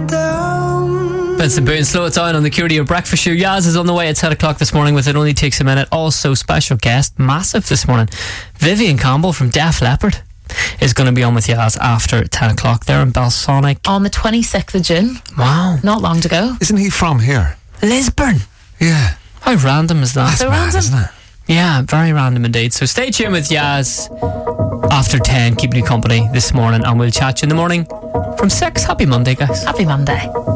Benson Boone, Slow It Down on the QRadio Breakfast Show. Yaz is on the way at 10 o'clock this morning with It Only Takes a Minute. Also, special guest, massive this morning, Vivian Campbell from Def Leppard is going to be on with Yaz after 10 o'clock. They're in Balsonic. On the 26th of June. Wow. Not long to go. Isn't he from here? Lisburn. Yeah. How random is that? That's So mad, random. isn't it? Yeah, very random indeed. So stay tuned with Yaz after 10, keeping you company this morning, and we'll chat to you in the morning from 6. Happy Monday, guys. Happy Monday.